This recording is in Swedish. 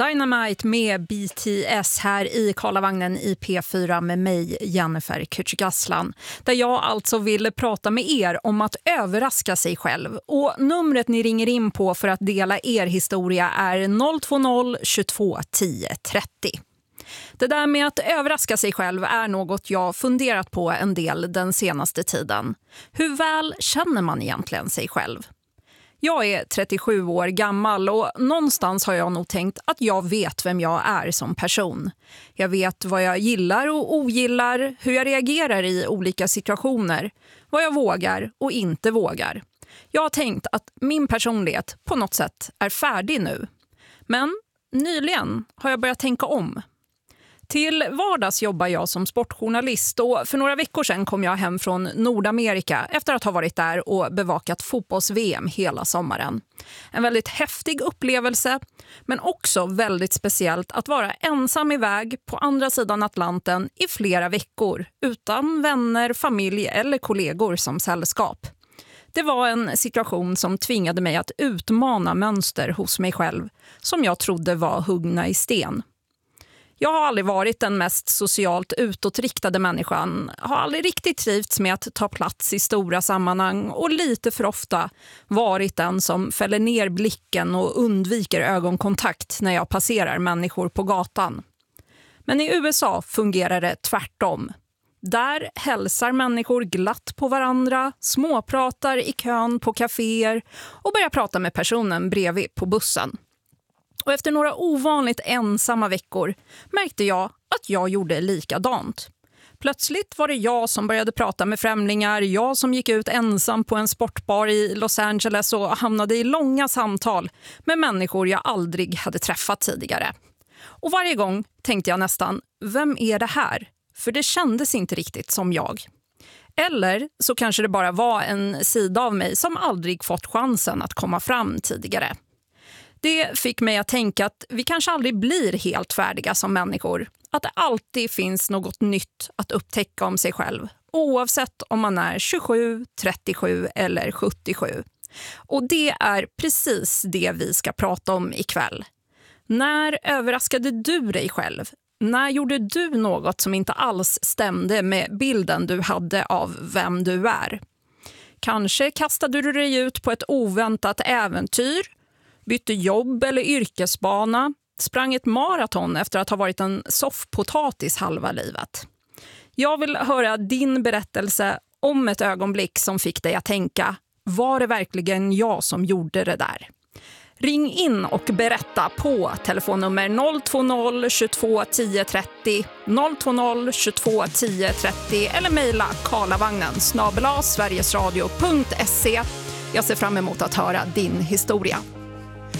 Dynamite med BTS här i Karlavagnen i P4 med mig, Jennifer Kücükaslan. Där jag alltså ville prata med er om att överraska sig själv. Och numret ni ringer in på för att dela er historia är 020 22 10 30. Det där med att överraska sig själv är något jag funderat på en del den senaste tiden. Hur väl känner man egentligen sig själv? Jag är 37 år gammal och någonstans har jag nog tänkt att jag vet vem jag är som person. Jag vet vad jag gillar och ogillar, hur jag reagerar i olika situationer, vad jag vågar och inte vågar. Jag har tänkt att min personlighet på något sätt är färdig nu. Men nyligen har jag börjat tänka om. Till vardags jobbar jag som sportjournalist och för några veckor sedan kom jag hem från Nordamerika efter att ha varit där och bevakat fotbolls-VM hela sommaren. En väldigt häftig upplevelse, men också väldigt speciellt att vara ensam iväg på andra sidan Atlanten i flera veckor utan vänner, familj eller kollegor som sällskap. Det var en situation som tvingade mig att utmana mönster hos mig själv som jag trodde var huggna i sten. Jag har aldrig varit den mest socialt utåtriktade människan, har aldrig riktigt trivts med att ta plats i stora sammanhang och lite för ofta varit den som fäller ner blicken och undviker ögonkontakt när jag passerar människor på gatan. Men i USA fungerar det tvärtom. Där hälsar människor glatt på varandra, småpratar i kön på kaféer och börjar prata med personen bredvid på bussen. Och efter några ovanligt ensamma veckor märkte jag att jag gjorde likadant. Plötsligt var det jag som började prata med främlingar, jag som gick ut ensam på en sportbar i Los Angeles och hamnade i långa samtal med människor jag aldrig hade träffat tidigare. Och varje gång tänkte jag nästan, vem är det här? För det kändes inte riktigt som jag. Eller så kanske det bara var en sida av mig som aldrig fått chansen att komma fram tidigare. Det fick mig att tänka att vi kanske aldrig blir helt färdiga som människor. Att det alltid finns något nytt att upptäcka om sig själv. Oavsett om man är 27, 37 eller 77. Och det är precis det vi ska prata om ikväll. När överraskade du dig själv? När gjorde du något som inte alls stämde med bilden du hade av vem du är? Kanske kastade du dig ut på ett oväntat äventyr, bytte jobb eller yrkesbana, sprang ett maraton efter att ha varit en soffpotatis halva livet. Jag vill höra din berättelse om ett ögonblick som fick dig att tänka, var det verkligen jag som gjorde det där? Ring in och berätta på telefonnummer 020 22 10 30, 020 22 10 30 eller mejla karlavagnen @sverigesradio.se. Jag ser fram emot att höra din historia.